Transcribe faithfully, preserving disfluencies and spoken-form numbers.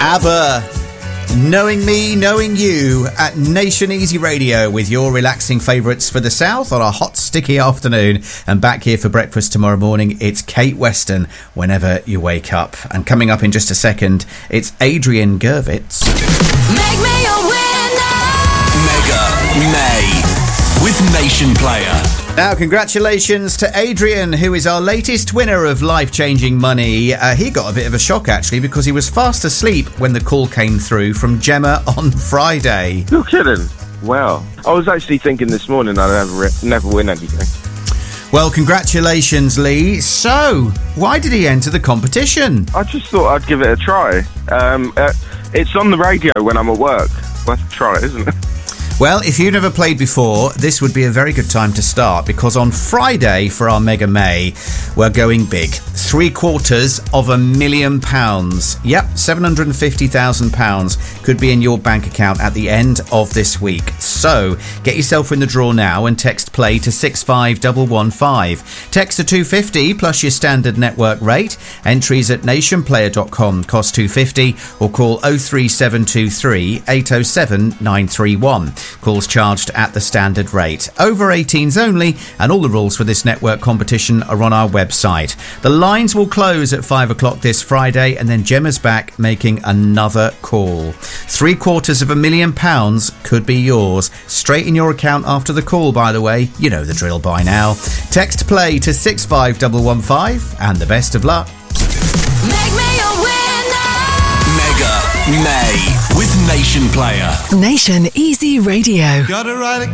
ABBA. Knowing me, knowing you at Nation Easy Radio with your relaxing favourites for the South on a hot, sticky afternoon. And back here for breakfast tomorrow morning, it's Kate Weston, whenever you wake up. And coming up in just a second, it's Adrian Gervitz. Make me a winner! Mega May with Nation Player. Now, congratulations to Adrian, who is our latest winner of life-changing money. Uh, he got a bit of a shock, actually, because he was fast asleep when the call came through from Gemma on Friday. You're kidding? Wow. I was actually thinking this morning I'd never, never win anything. Well, congratulations, Lee. So, why did he enter the competition? I just thought I'd give it a try. Um, uh, it's on the radio when I'm at work. Worth a try, isn't it? Well, if you've never played before, this would be a very good time to start, because on Friday for our Mega May, we're going big. Three quarters of a million pounds. Yep, seven hundred fifty thousand pounds could be in your bank account at the end of this week. So, get yourself in the draw now and text play to six five one one five. Text to two fifty plus your standard network rate. Entries at nationplayer dot com cost two fifty, or call oh three seven two three eight oh seven nine three one. Calls charged at the standard rate. Over eighteens only, and all the rules for this network competition are on our website. The lines will close at five o'clock this Friday, and then Gemma's back making another call. Three quarters of a million pounds could be yours. Straight in your account after the call, by the way. You know the drill by now. Text play to six five one one five, and the best of luck. Make me a winner! Mega May with Nation Player. Nation Easy Radio. Gotta write a